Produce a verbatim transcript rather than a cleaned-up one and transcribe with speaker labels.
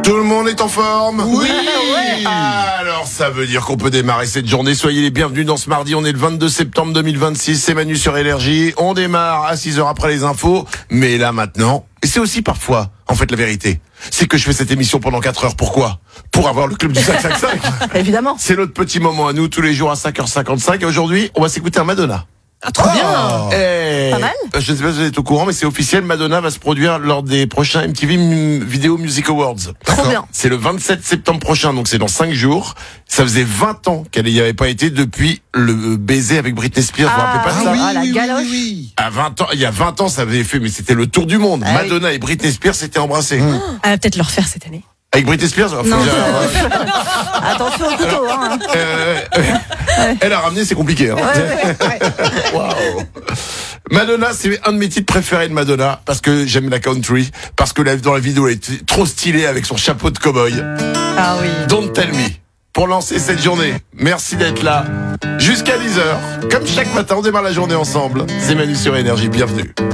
Speaker 1: Tout le monde est en forme?
Speaker 2: Oui.
Speaker 1: Alors ça veut dire qu'on peut démarrer cette journée. Soyez les bienvenus dans ce mardi. On est le vingt-deux septembre deux mille vingt-six. C'est Manu sur Énergie. On démarre à six heures après les infos. Mais là maintenant, et c'est aussi parfois, en fait la vérité, c'est que je fais cette émission pendant quatre heures. Pourquoi? Pour avoir le club du cinq cinq cinq.
Speaker 2: Évidemment.
Speaker 1: C'est notre petit moment à nous, tous les jours à cinq heures cinquante-cinq. Et aujourd'hui, on va s'écouter un Madonna.
Speaker 2: Ah, trop bien.
Speaker 1: Eh,
Speaker 2: Pas mal.
Speaker 1: Je ne sais pas si vous êtes au courant, mais c'est officiel. Madonna va se produire lors des prochains M T V M- Video Music Awards.
Speaker 2: Trop bien.
Speaker 1: C'est le vingt-sept septembre prochain, donc c'est dans cinq jours. Ça faisait vingt ans qu'elle n'y avait pas été depuis le baiser avec Britney Spears. Vous vous rappelez pas de ça?
Speaker 2: oui, ah, la galoche.
Speaker 1: À vingt ans, il y a vingt ans, ça avait fait, mais c'était le tour du monde.
Speaker 2: Ah,
Speaker 1: Madonna et Britney Spears s'étaient embrassés.
Speaker 2: Mmh.
Speaker 3: Elle va peut-être le refaire cette année.
Speaker 1: Avec Britney Spears? Enfin,
Speaker 2: Non.
Speaker 1: déjà, ouais.
Speaker 2: Attention au couteau, hein.
Speaker 1: Euh, euh, elle a ramené, c'est compliqué. Hein.
Speaker 2: Ouais, ouais, ouais.
Speaker 1: Waouh. Madonna, c'est un de mes titres préférés de Madonna parce que j'aime la country, parce que la- dans la vidéo elle est trop stylée avec son chapeau de cow-boy.
Speaker 2: Ah oui.
Speaker 1: Don't Tell Me. Pour lancer cette journée, merci d'être là. Jusqu'à dix heures, comme chaque matin, on démarre la journée ensemble. C'est Manu sur Énergie, bienvenue.